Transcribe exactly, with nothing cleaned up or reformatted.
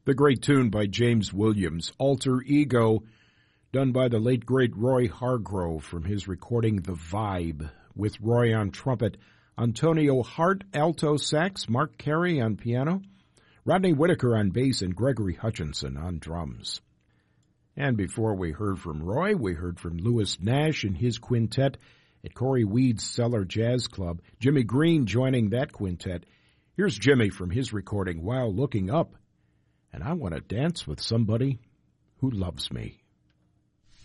The great tune by James Williams, Alter Ego, done by the late, great Roy Hargrove from his recording The Vibe, with Roy on trumpet, Antonio Hart, alto sax, Mark Carey on piano, Rodney Whitaker on bass, and Gregory Hutchinson on drums. And before we heard from Roy, we heard from Louis Nash and his quintet at Corey Weed's Cellar Jazz Club, Jimmy Green joining that quintet. Here's Jimmy from his recording, While Looking Up, and I Want to Dance with Somebody Who Loves Me.